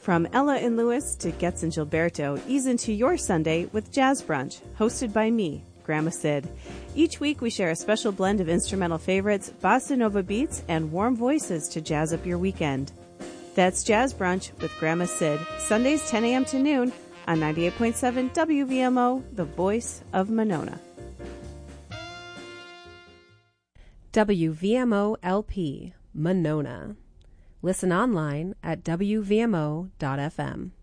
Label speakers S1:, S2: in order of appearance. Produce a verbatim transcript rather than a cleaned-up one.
S1: From Ella and Lewis to Getz and Gilberto, ease into your Sunday with Jazz Brunch, hosted by me, Grandma Sid. Each week we share a special blend of instrumental favorites, bossa nova beats, and warm voices to jazz up your weekend. That's Jazz Brunch with Grandma Sid, Sundays ten a.m. to noon on ninety-eight point seven W V M O, the voice of Monona.
S2: W V M O L P, Monona. Listen online at W V M O dot F M.